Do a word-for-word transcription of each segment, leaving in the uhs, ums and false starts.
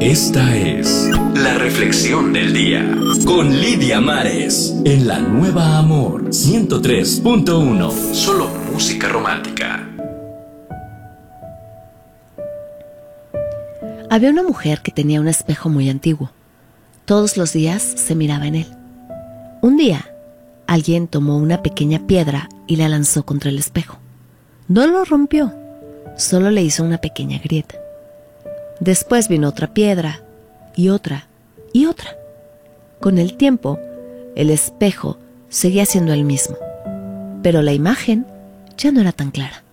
Esta es la reflexión del día con Lidia Mares en la Nueva Amor ciento tres punto uno. Solo música romántica. Había una mujer que tenía un espejo muy antiguo. Todos los días se miraba en él. Un día, alguien tomó una pequeña piedra y la lanzó contra el espejo. No lo rompió, solo le hizo una pequeña grieta. Después vino otra piedra, y otra, y otra. Con el tiempo, el espejo seguía siendo el mismo, pero la imagen ya no era tan clara.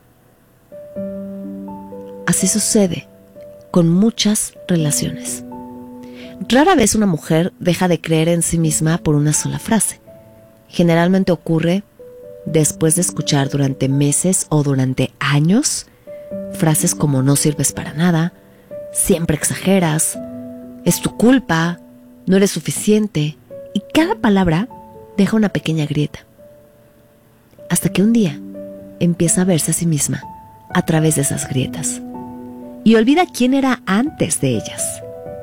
Así sucede con muchas relaciones. Rara vez una mujer deja de creer en sí misma por una sola frase. Generalmente ocurre después de escuchar durante meses o durante años frases como no sirves para nada, siempre exageras, es tu culpa, no eres suficiente, y cada palabra deja una pequeña grieta. Hasta que un día empieza a verse a sí misma a través de esas grietas y olvida quién era antes de ellas.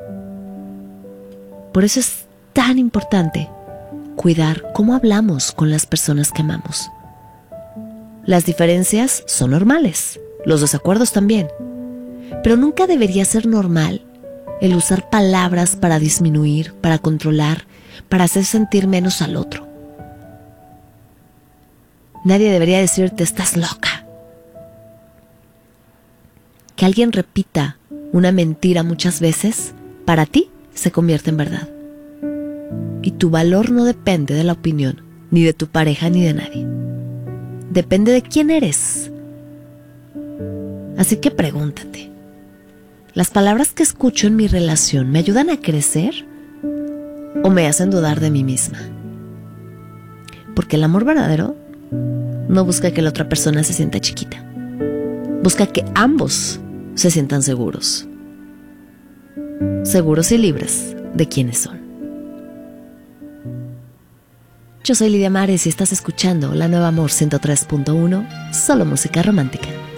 Por eso es tan importante cuidar cómo hablamos con las personas que amamos. Las diferencias son normales, los desacuerdos también, pero nunca debería ser normal el usar palabras para disminuir, para controlar, para hacer sentir menos al otro. Nadie debería decirte estás loca. Que alguien repita una mentira muchas veces, para ti se convierte en verdad. Y tu valor no depende de la opinión, ni de tu pareja, ni de nadie. Depende de quién eres. Así que pregúntate, ¿las palabras que escucho en mi relación me ayudan a crecer o me hacen dudar de mí misma? Porque el amor verdadero no busca que la otra persona se sienta chiquita. Busca que ambos se sientan seguros. Seguros y libres de quiénes son. Yo soy Lidia Mares y estás escuchando La Nueva Amor ciento tres punto uno, solo música romántica.